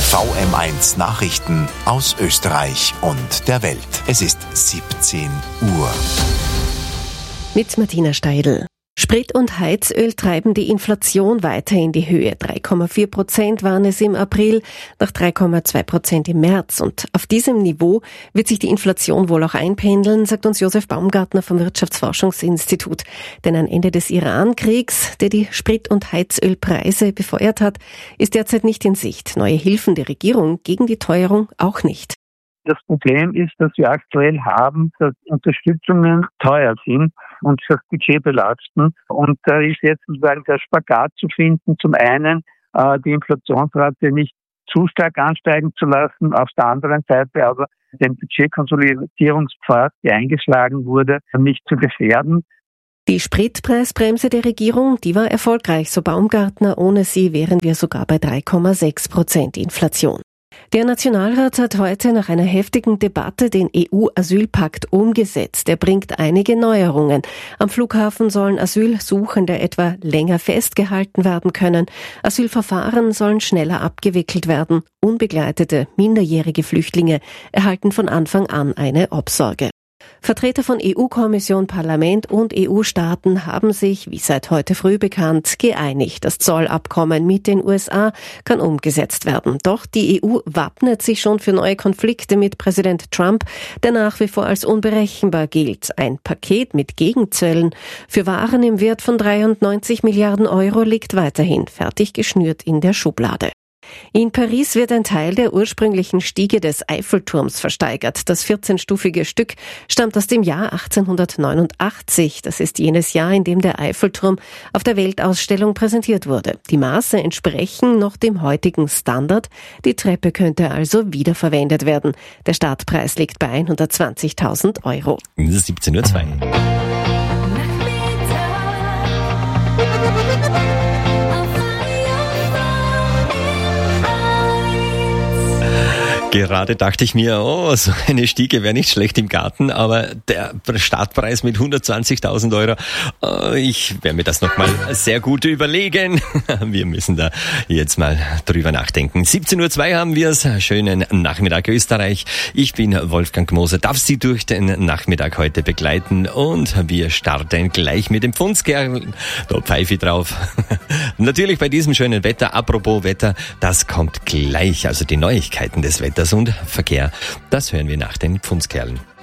VM1 Nachrichten aus Österreich und der Welt. Es ist 17 Uhr. Mit Martina Steidl. Sprit und Heizöl treiben die Inflation weiter in die Höhe. 3,4% waren es im April, nach 3,2% im März. Und auf diesem Niveau wird sich die Inflation wohl auch einpendeln, sagt uns Josef Baumgartner vom Wirtschaftsforschungsinstitut. Denn ein Ende des Iran-Kriegs, der die Sprit- und Heizölpreise befeuert hat, ist derzeit nicht in Sicht. Neue Hilfen der Regierung gegen die Teuerung auch nicht. Das Problem ist, dass wir aktuell haben, dass Unterstützungen teuer sind und das Budget belasten. Und da ist jetzt sozusagen der Spagat zu finden, zum einen die Inflationsrate nicht zu stark ansteigen zu lassen, auf der anderen Seite aber den Budgetkonsolidierungspfad, der eingeschlagen wurde, nicht zu gefährden. Die Spritpreisbremse der Regierung, die war erfolgreich, so Baumgartner. Ohne sie wären wir sogar bei 3,6% Inflation. Der Nationalrat hat heute nach einer heftigen Debatte den EU-Asylpakt umgesetzt. Er bringt einige Neuerungen. Am Flughafen sollen Asylsuchende etwa länger festgehalten werden können. Asylverfahren sollen schneller abgewickelt werden. Unbegleitete, minderjährige Flüchtlinge erhalten von Anfang an eine Obsorge. Vertreter von EU-Kommission, Parlament und EU-Staaten haben sich, wie seit heute früh bekannt, geeinigt. Das Zollabkommen mit den USA kann umgesetzt werden. Doch die EU wappnet sich schon für neue Konflikte mit Präsident Trump, der nach wie vor als unberechenbar gilt. Ein Paket mit Gegenzöllen für Waren im Wert von 93 Milliarden Euro liegt weiterhin fertig geschnürt in der Schublade. In Paris wird ein Teil der ursprünglichen Stiege des Eiffelturms versteigert. Das 14-stufige Stück stammt aus dem Jahr 1889. Das ist jenes Jahr, in dem der Eiffelturm auf der Weltausstellung präsentiert wurde. Die Maße entsprechen noch dem heutigen Standard. Die Treppe könnte also wiederverwendet werden. Der Startpreis liegt bei 120.000 Euro. 17:02 Uhr. Gerade dachte ich mir, so eine Stiege wäre nicht schlecht im Garten, aber der Startpreis mit 120.000 Euro, ich werde mir das nochmal sehr gut überlegen. Wir müssen da jetzt mal drüber nachdenken. 17:02 Uhr haben wir es. Schönen Nachmittag Österreich. Ich bin Wolfgang Moser, darf Sie durch den Nachmittag heute begleiten und wir starten gleich mit dem Pfundskerl. Da Pfeife drauf. Natürlich bei diesem schönen Wetter. Apropos Wetter, das kommt gleich. Also die Neuigkeiten des Wetters und Verkehr, das hören wir nach den Pfundskerlen.